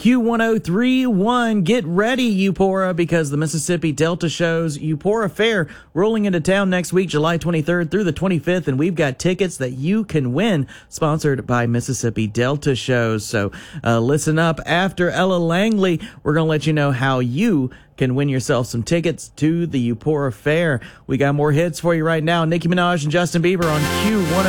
Q1031. Get ready, Eupora, because the Mississippi Delta Show's Eupora Fair rolling into town next week, July 23rd through the 25th, and we've got tickets that you can win, sponsored by Mississippi Delta Shows. So listen up. After Ella Langley, we're going to let you know how you can win yourself some tickets to the Eupora Fair. We got more hits for you right now. Nicki Minaj and Justin Bieber on Q1.